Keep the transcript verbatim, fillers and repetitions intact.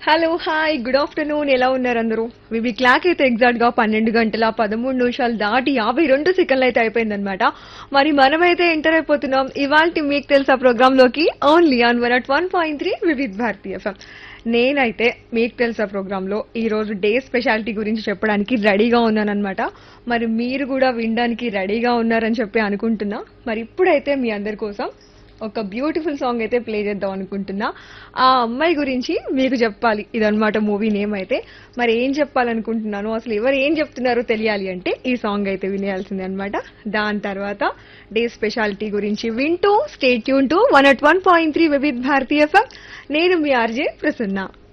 Hello hi good afternoon ఎలా ఉన్నారు అందరూ వివి క్లాక్ అయితే ఎగ్జాక్ట్ గా పన్నెండు గంటల పదమూడు నిమిషాలు దాటి యాభై రెండు సెకండ్లు అయితే అయిపోయిందనమాట. మరి మనమైతే ఎంటర్ అయిపోతున్నాం ఇవాల్టి మీకు తెలుసా ప్రోగ్రామ్ లోకి only on one at one point three Vividh Bharati FM. నేనైతే మీకు తెలుసా ప్రోగ్రామ్ లో ఈ రోజు డే స్పెషాలిటీ గురించి చెప్పడానికి రెడీగా ఉన్నానన్నమాట. మరి మీరు కూడా వినడానికి రెడీగా ఉన్నారని చెప్పి అనుకుంటున్నా. మరి ఇప్పుడైతే మీ అందరి కోసం ఒక బ్యూటిఫుల్ సాంగ్ అయితే ప్లే చేద్దాం అనుకుంటున్నా. ఆ అమ్మాయి గురించి మీకు చెప్పాలి ఇదన్నమాట మూవీ నేమ్ అయితే. మరి ఏం చెప్పాలనుకుంటున్నాను, అసలు ఎవరు ఏం చెప్తున్నారో తెలియాలి అంటే ఈ సాంగ్ అయితే వినేయాల్సిందే అనమాట. దాని తర్వాత డే స్పెషాలిటీ గురించి వింటూ stay tune to one at one point three Vividh Bharati FM. నేను మీ ఆర్జే ప్రసన్న.